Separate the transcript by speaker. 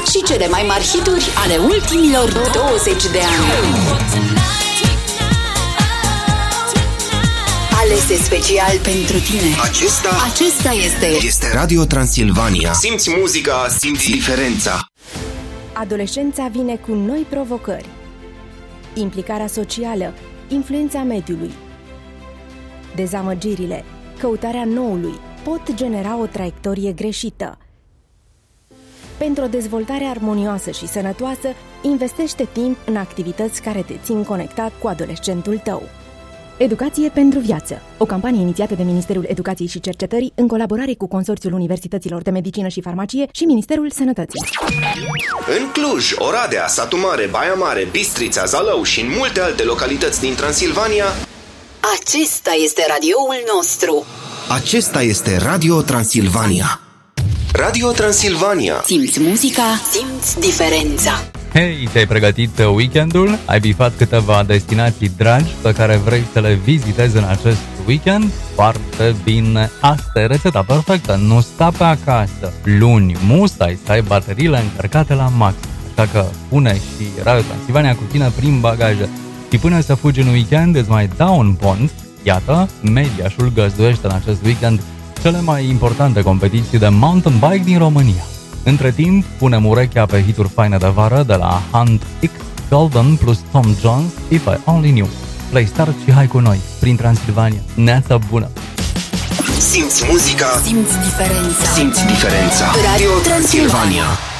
Speaker 1: și cele mai mari hituri ale ultimilor 20 de ani. Alese special pentru tine. Acesta este
Speaker 2: Radio Transilvania. Simți muzica, simți diferența.
Speaker 3: Adolescența vine cu noi provocări. Implicarea socială, influența mediului. Dezamăgirile, căutarea noului pot genera o traiectorie greșită. Pentru o dezvoltare armonioasă și sănătoasă, investește timp în activități care te țin conectat cu adolescentul tău. Educație pentru viață, o campanie inițiată de Ministerul Educației și Cercetării în colaborare cu Consorțiul Universităților de Medicină și Farmacie și Ministerul Sănătății.
Speaker 2: În Cluj, Oradea, Satu Mare, Baia Mare, Bistrița, Zalău și în multe alte localități din Transilvania,
Speaker 1: acesta este radioul nostru.
Speaker 2: Acesta este Radio Transilvania. Radio Transilvania.
Speaker 1: Simți muzica, simți diferența.
Speaker 4: Hei, te-ai pregătit weekendul? Ai bifat câteva destinații dragi pe care vrei să le vizitezi în acest weekend? Foarte bine! Asta e rețeta perfectă, nu sta pe acasă. Luni, musai să ai bateriile încărcate la maxim. Așa că pune și Radio Transilvania cu tine prin bagaje. Și până să fugi în weekend, îți mai dau un pont. Iată, Mediașul găzduiește în acest weekend cele mai importante competiții de mountain bike din România. Între timp, punem urechea pe hituri faine de vară de la Hunt X, Golden plus Tom Jones, If I Only Knew. Play Start și hai cu noi, prin Transilvania. Neața bună!
Speaker 2: Simți muzica,
Speaker 1: simți diferența.
Speaker 2: Simți diferența.
Speaker 1: Radio Transilvania.